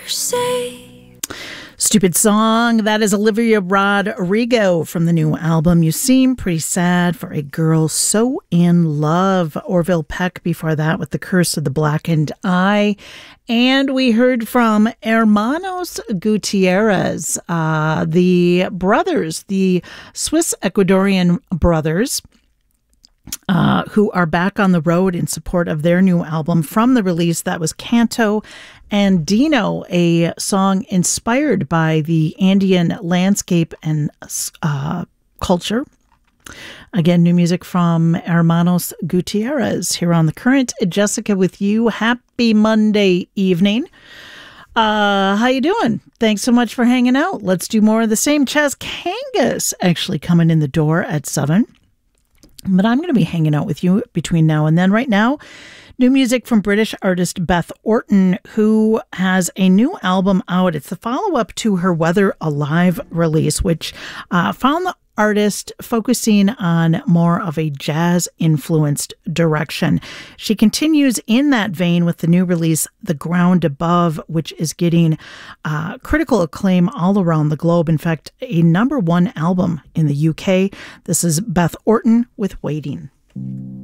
say. Stupid Song. That is Olivia Rodrigo from the new album You Seem Pretty Sad for a Girl So in Love. Orville Peck before that with The Curse of the Blackened Eye. And we heard from Hermanos Gutierrez, the brothers, the Swiss-Ecuadorian brothers, who are back on the road in support of their new album from the release that was Canto Andino, a song inspired by the Andean landscape and culture. Again, new music from Hermanos Gutierrez here on The Current. Jessica with you. Happy Monday evening. How you doing? Thanks so much for hanging out. Let's do more of the same. Chaz Kangas actually coming in the door at 7. But I'm going to be hanging out with you between now and then. Right now, new music from British artist Beth Orton, who has a new album out. It's the follow-up to her Weather Alive release, which found the artist focusing on more of a jazz-influenced direction. She continues in that vein with the new release, The Ground Above, which is getting critical acclaim all around the globe. In fact, a #1 album in the UK. This is Beth Orton with Waiting.